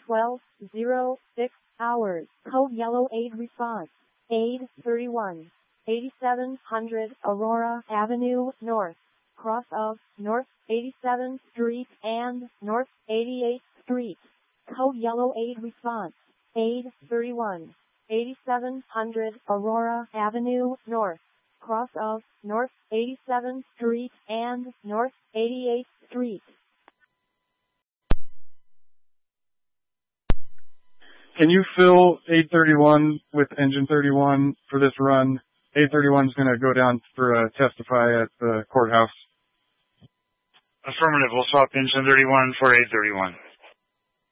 12:06 hours. Code yellow aid response. Aid 31. 8700 Aurora Avenue North. Cross of North 87th Street and North 88th Street. Code yellow aid response. Aid 31. 8700 Aurora Avenue North. Cross of North 87th Street and North 88th Street. Can you fill 831 with engine 31 for this run? 831 is going to go down for testify at the courthouse. Affirmative. We'll swap engine 31 for 831.